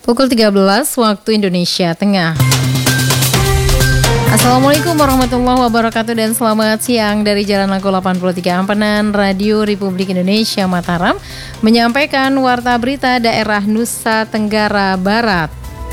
Pukul 13 waktu Indonesia Tengah. Assalamualaikum warahmatullahi wabarakatuh dan selamat siang dari Jalan Lagu 83 Ampenan, Radio Republik Indonesia Mataram menyampaikan warta berita daerah Nusa Tenggara Barat.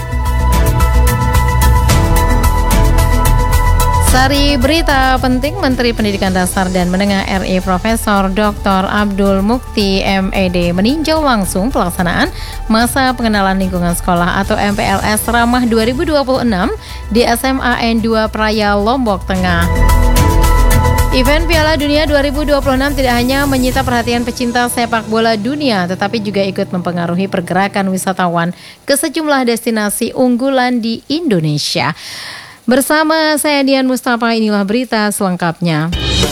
Sari berita penting, Menteri Pendidikan Dasar dan Menengah RI Profesor Dr. Abdul Mukti MED meninjau langsung pelaksanaan masa pengenalan lingkungan sekolah atau MPLS Ramah 2026 di SMA N2 Praya Lombok Tengah. Event Piala Dunia 2026 tidak hanya menyita perhatian pecinta sepak bola dunia, tetapi juga ikut mempengaruhi pergerakan wisatawan ke sejumlah destinasi unggulan di Indonesia. Bersama saya Dian Mustafa, inilah berita selengkapnya.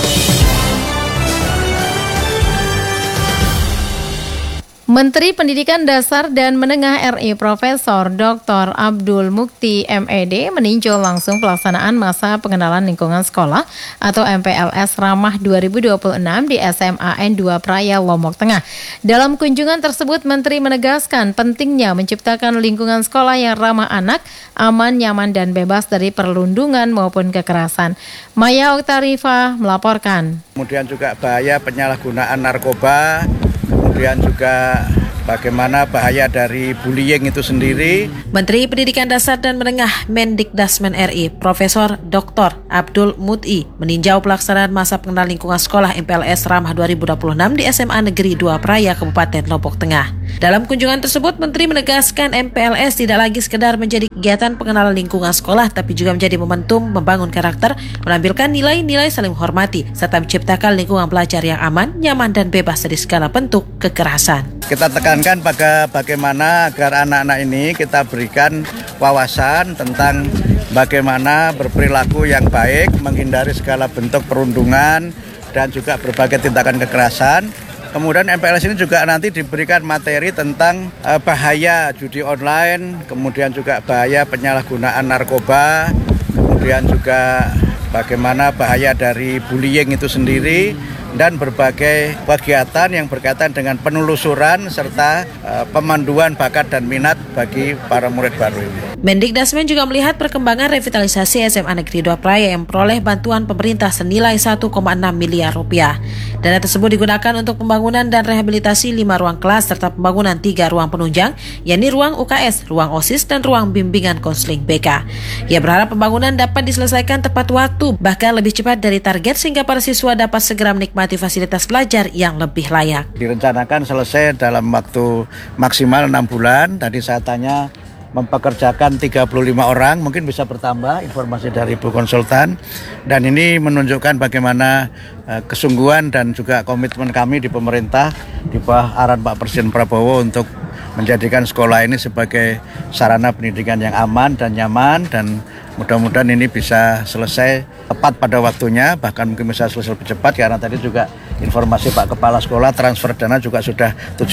Menteri Pendidikan Dasar dan Menengah RI Profesor Dr. Abdul Mukti MED meninjau langsung pelaksanaan masa pengenalan lingkungan sekolah atau MPLS Ramah 2026 di SMA N2 Praya Lombok Tengah. Dalam kunjungan tersebut, Menteri menegaskan pentingnya menciptakan lingkungan sekolah yang ramah anak, aman, nyaman, dan bebas dari perlundungan maupun kekerasan. Maya Oktarifa melaporkan. Kemudian juga bahaya penyalahgunaan narkoba, kemudian juga bagaimana bahaya dari bullying itu sendiri. Menteri Pendidikan Dasar dan Menengah Mendikdasmen RI Profesor Dr. Abdul Mukti meninjau pelaksanaan masa pengenalan lingkungan sekolah MPLS Ramah 2026 di SMA Negeri 2 Praya Kabupaten Lombok Tengah. Dalam kunjungan tersebut, Menteri menegaskan MPLS tidak lagi sekedar menjadi kegiatan pengenalan lingkungan sekolah, tapi juga menjadi momentum membangun karakter, menampilkan nilai-nilai saling menghormati, serta menciptakan lingkungan belajar yang aman, nyaman, dan bebas dari segala bentuk kekerasan. Kita tekankan pada bagaimana agar anak-anak ini kita berikan wawasan tentang bagaimana berperilaku yang baik, menghindari segala bentuk perundungan, dan juga berbagai tindakan kekerasan. Kemudian MPLS ini juga nanti diberikan materi tentang bahaya judi online, kemudian juga bahaya penyalahgunaan narkoba, kemudian juga bagaimana bahaya dari bullying itu sendiri, dan berbagai kegiatan yang berkaitan dengan penelusuran serta pemanduan bakat dan minat bagi para murid baru ini. Mendikdasmen juga melihat perkembangan revitalisasi SMA Negeri 2 Praya yang memperoleh bantuan pemerintah senilai 1,6 miliar rupiah. Dana tersebut digunakan untuk pembangunan dan rehabilitasi 5 ruang kelas serta pembangunan 3 ruang penunjang, yakni ruang UKS, ruang OSIS, dan ruang bimbingan konseling BK. Ia berharap pembangunan dapat diselesaikan tepat waktu, bahkan lebih cepat dari target sehingga para siswa dapat segera menikmati fasilitas belajar yang lebih layak. Direncanakan selesai dalam waktu maksimal 6 bulan. Tadi saya tanya mempekerjakan 35 orang, mungkin bisa bertambah, informasi dari Ibu Konsultan. Dan ini menunjukkan bagaimana kesungguhan dan juga komitmen kami di pemerintah di bawah arahan Pak Presiden Prabowo untuk menjadikan sekolah ini sebagai sarana pendidikan yang aman dan nyaman, dan mudah-mudahan ini bisa selesai tepat pada waktunya, bahkan mungkin bisa selesai lebih cepat karena tadi juga informasi Pak Kepala Sekolah transfer dana juga sudah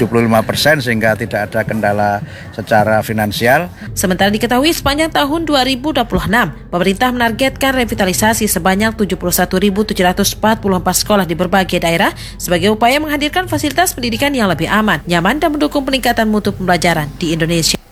75% sehingga tidak ada kendala secara finansial. Sementara diketahui sepanjang tahun 2026, pemerintah menargetkan revitalisasi sebanyak 71.744 sekolah di berbagai daerah sebagai upaya menghadirkan fasilitas pendidikan yang lebih aman, nyaman, dan mendukung peningkatan mutu pembelajaran di Indonesia.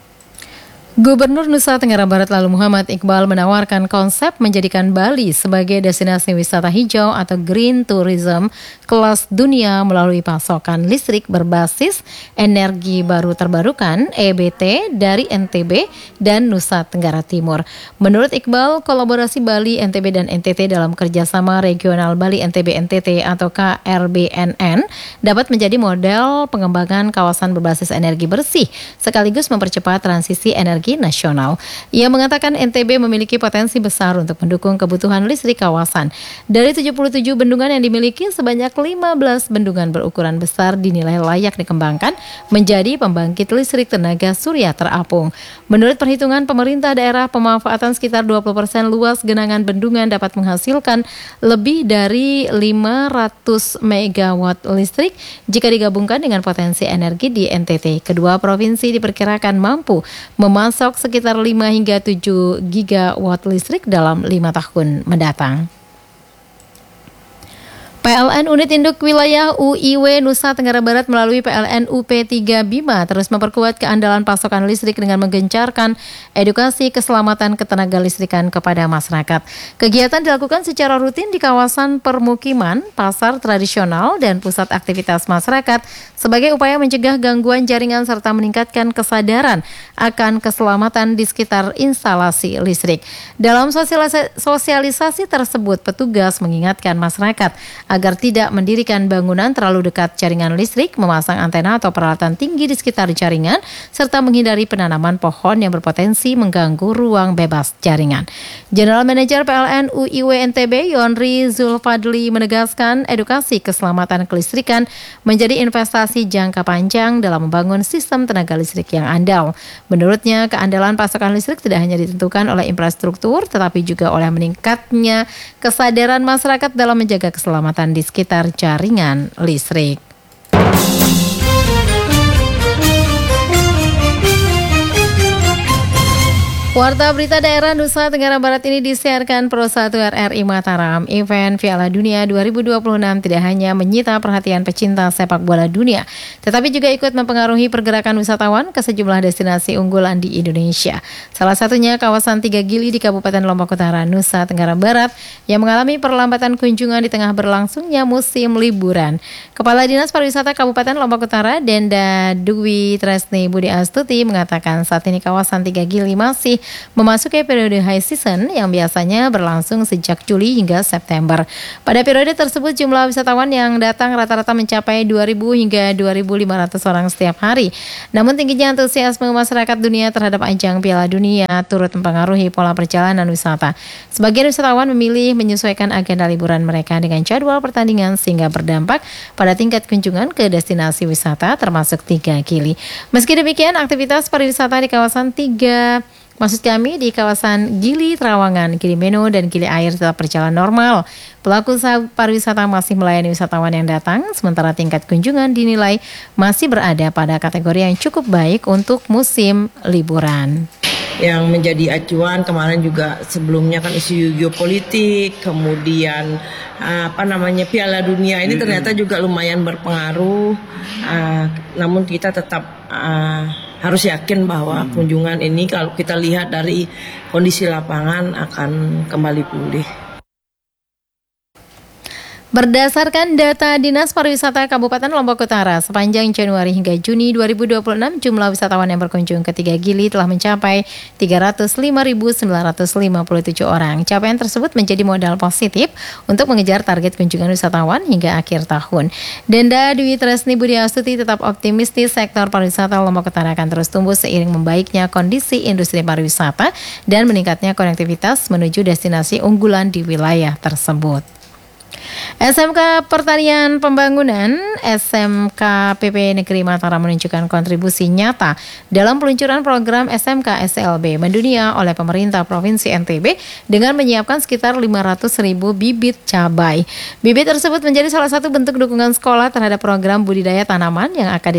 Gubernur Nusa Tenggara Barat lalu Muhammad Iqbal menawarkan konsep menjadikan Bali sebagai destinasi wisata hijau atau green tourism kelas dunia melalui pasokan listrik berbasis energi baru terbarukan EBT dari NTB dan Nusa Tenggara Timur. Menurut Iqbal, kolaborasi Bali, NTB, dan NTT dalam kerjasama regional Bali NTB NTT atau KRBNN dapat menjadi model pengembangan kawasan berbasis energi bersih sekaligus mempercepat transisi energi nasional. Ia mengatakan NTB memiliki potensi besar untuk mendukung kebutuhan listrik kawasan. Dari 77 bendungan yang dimiliki, sebanyak 15 bendungan berukuran besar dinilai layak dikembangkan menjadi pembangkit listrik tenaga surya terapung. Menurut perhitungan pemerintah daerah, pemanfaatan sekitar 20% luas genangan bendungan dapat menghasilkan lebih dari 500 megawatt listrik jika digabungkan dengan potensi energi di NTT. Kedua provinsi diperkirakan mampu memasok sekitar 5 hingga 7 gigawatt listrik dalam 5 tahun mendatang. PLN Unit Induk Wilayah UIW Nusa Tenggara Barat melalui PLN UP3 Bima terus memperkuat keandalan pasokan listrik dengan menggencarkan edukasi keselamatan ketenaga listrikan kepada masyarakat. Kegiatan dilakukan secara rutin di kawasan permukiman, pasar tradisional, dan pusat aktivitas masyarakat sebagai upaya mencegah gangguan jaringan serta meningkatkan kesadaran akan keselamatan di sekitar instalasi listrik. Dalam sosialisasi tersebut, petugas mengingatkan masyarakat agar tidak mendirikan bangunan terlalu dekat jaringan listrik, memasang antena atau peralatan tinggi di sekitar jaringan, serta menghindari penanaman pohon yang berpotensi mengganggu ruang bebas jaringan. General Manager PLN UIW NTB Yonri Zulfadli menegaskan edukasi keselamatan kelistrikan menjadi investasi jangka panjang dalam membangun sistem tenaga listrik yang andal. Menurutnya, keandalan pasokan listrik tidak hanya ditentukan oleh infrastruktur, tetapi juga oleh meningkatnya kesadaran masyarakat dalam menjaga keselamatan di sekitar jaringan listrik. Warta Berita Daerah Nusa Tenggara Barat ini disiarkan Pro 1 RRI Mataram. Event Piala Dunia 2026 tidak hanya menyita perhatian pecinta sepak bola dunia, tetapi juga ikut mempengaruhi pergerakan wisatawan ke sejumlah destinasi unggulan di Indonesia. Salah satunya kawasan Tiga Gili di Kabupaten Lombok Utara, Nusa Tenggara Barat, yang mengalami perlambatan kunjungan di tengah berlangsungnya musim liburan. Kepala Dinas Pariwisata Kabupaten Lombok Utara, Denda Dwi Tresni Budi Astuti, mengatakan saat ini kawasan Tiga Gili masih memasuki periode high season yang biasanya berlangsung sejak Juli hingga September. Pada periode tersebut jumlah wisatawan yang datang rata-rata mencapai 2.000 hingga 2.500 orang setiap hari. Namun tingginya antusiasme masyarakat dunia terhadap ajang Piala Dunia turut mempengaruhi pola perjalanan wisata. Sebagian wisatawan memilih menyesuaikan agenda liburan mereka dengan jadwal pertandingan sehingga berdampak pada tingkat kunjungan ke destinasi wisata termasuk Tiga Gili. Meski demikian, aktivitas pariwisata di kawasan di kawasan Gili Trawangan, Gili Meno, dan Gili Air tetap berjalan normal. Pelaku usaha pariwisata masih melayani wisatawan yang datang, sementara tingkat kunjungan dinilai masih berada pada kategori yang cukup baik untuk musim liburan. Yang menjadi acuan kemarin juga sebelumnya kan isu geopolitik, kemudian Piala Dunia ini ternyata juga lumayan berpengaruh. Namun kita tetap harus yakin bahwa kunjungan ini kalau kita lihat dari kondisi lapangan akan kembali pulih. Berdasarkan data Dinas Pariwisata Kabupaten Lombok Utara, sepanjang Januari hingga Juni 2026, jumlah wisatawan yang berkunjung ke Tiga Gili telah mencapai 305.957 orang. Capaian tersebut menjadi modal positif untuk mengejar target kunjungan wisatawan hingga akhir tahun. Denda Dwi Tresni Budi Astuti tetap optimistis sektor pariwisata Lombok Utara akan terus tumbuh seiring membaiknya kondisi industri pariwisata dan meningkatnya konektivitas menuju destinasi unggulan di wilayah tersebut. SMK Pertanian Pembangunan SMK PP Negeri Mataram menunjukkan kontribusi nyata dalam peluncuran program SMK SLB mendunia oleh pemerintah Provinsi NTB dengan menyiapkan sekitar 500.000 bibit cabai. Bibit tersebut menjadi salah satu bentuk dukungan sekolah terhadap program budidaya tanaman yang akan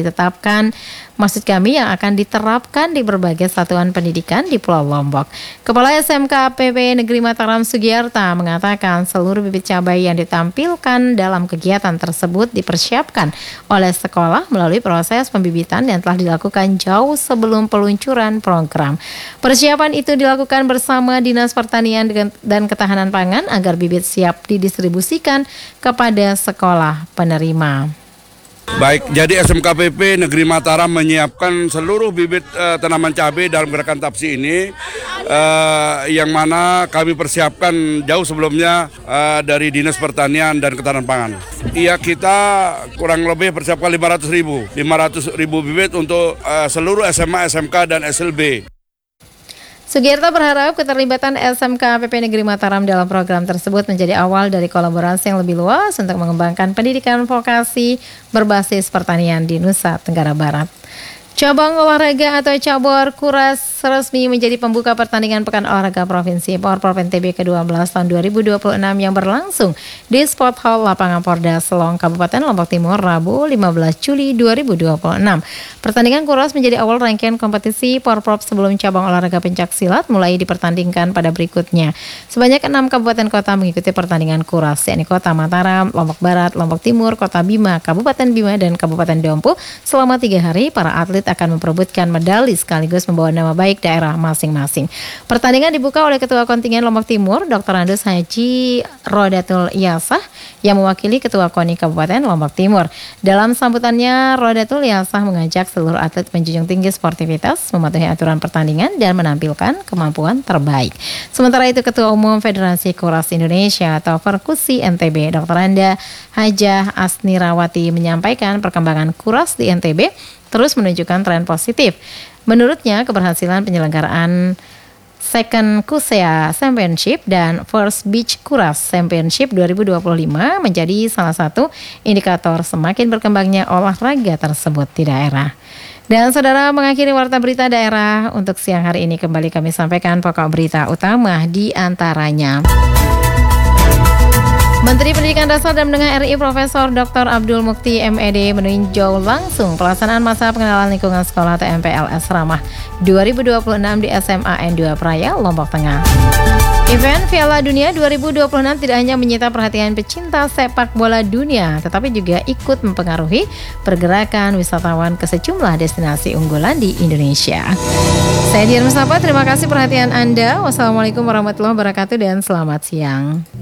diterapkan di berbagai satuan pendidikan di Pulau Lombok. Kepala SMK PP Negeri Mataram Sugiyarta mengatakan seluruh bibit cabai yang ditampilkan dalam kegiatan tersebut dipersiapkan oleh sekolah melalui proses pembibitan yang telah dilakukan jauh sebelum peluncuran program. Persiapan itu dilakukan bersama Dinas Pertanian dan Ketahanan Pangan agar bibit siap didistribusikan kepada sekolah penerima. Baik, jadi SMKPP Negeri Mataram menyiapkan seluruh bibit tanaman cabai dalam gerakan TAPSI ini, yang mana kami persiapkan jauh sebelumnya dari Dinas Pertanian dan Ketahanan Pangan. Iya, kita kurang lebih persiapkan 500.000 bibit untuk seluruh SMA, SMK, dan SLB. Sugiyarta berharap keterlibatan SMK PP Negeri Mataram dalam program tersebut menjadi awal dari kolaborasi yang lebih luas untuk mengembangkan pendidikan vokasi berbasis pertanian di Nusa Tenggara Barat. Cabang olahraga atau cabur Kuras resmi menjadi pembuka pertandingan Pekan Olahraga Provinsi Porprov NTB ke-12 tahun 2026 yang berlangsung di Sport Hall Lapangan Porda Selong, Kabupaten Lombok Timur, Rabu 15 Juli 2026. Pertandingan Kuras menjadi awal rangkaian kompetisi Porprov sebelum cabang olahraga pencak silat mulai dipertandingkan pada berikutnya. Sebanyak 6 kabupaten kota mengikuti pertandingan Kuras, yakni Kota Mataram, Lombok Barat, Lombok Timur, Kota Bima, Kabupaten Bima, dan Kabupaten Dompu. Selama 3 hari, para atlet akan memperebutkan medali sekaligus membawa nama baik daerah masing-masing. Pertandingan dibuka oleh Ketua Kontingen Lombok Timur, Dr. Andes Haji Rodatul Yasah, yang mewakili Ketua KONI Kabupaten Lombok Timur. Dalam sambutannya, Rodatul Yasah mengajak seluruh atlet menjunjung tinggi sportivitas, mematuhi aturan pertandingan, dan menampilkan kemampuan terbaik. Sementara itu, Ketua Umum Federasi Kuras Indonesia atau Perkusi NTB, Dr. Anda Hajah Asnirawati, menyampaikan perkembangan kuras di NTB terus menunjukkan tren positif. Menurutnya, keberhasilan penyelenggaraan Second Kusea Championship dan First Beach Kuras Championship 2025 menjadi salah satu indikator semakin berkembangnya olahraga tersebut di daerah. Dan saudara, mengakhiri warta berita daerah untuk siang hari ini, kembali kami sampaikan pokok berita utama di antaranya. Menteri Pendidikan Dasar dan Menengah RI Profesor Dr. Abdul Mukti MED meninjau langsung pelaksanaan masa pengenalan lingkungan sekolah atau MPLS Ramah 2026 di SMA N2 Praya, Lombok Tengah. Event Piala Dunia 2026 tidak hanya menyita perhatian pecinta sepak bola dunia, tetapi juga ikut mempengaruhi pergerakan wisatawan ke sejumlah destinasi unggulan di Indonesia. Saya Dian Mustafa, terima kasih perhatian Anda. Wassalamualaikum warahmatullahi wabarakatuh dan selamat siang.